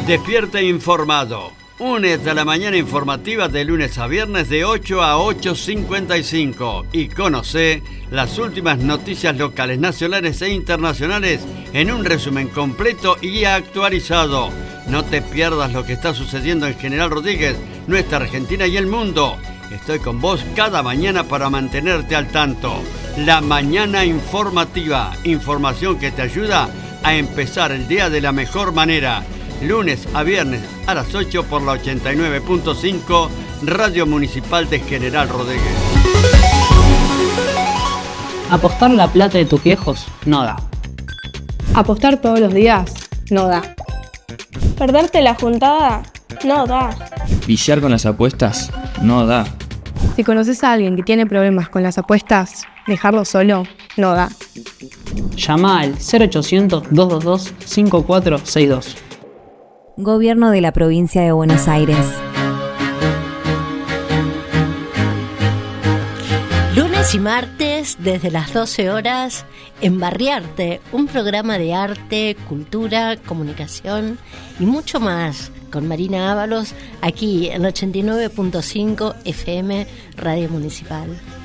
Despierta informado. Únete a la mañana informativa de lunes a viernes de 8 a 8:55 y conoce las últimas noticias locales, nacionales e internacionales en un resumen completo y actualizado. No te pierdas lo que está sucediendo en General Rodríguez, nuestra Argentina y el mundo. Estoy con vos cada mañana para mantenerte al tanto. La mañana informativa, información que te ayuda a empezar el día de la mejor manera. Lunes a viernes a las 8 por la 89.5 Radio Municipal de General Rodríguez. Apostar la plata de tus viejos no da. Apostar todos los días no da. Perderte la juntada no da. Viciar con las apuestas no da. Si conoces a alguien que tiene problemas con las apuestas, dejarlo solo no da. Llama al 0800-222-5462. Gobierno de la Provincia de Buenos Aires. Lunes y martes, desde las 12 horas, Embarriarte, un programa de arte, cultura, comunicación y mucho más, con Marina Ábalos, aquí en 89.5 FM Radio Municipal.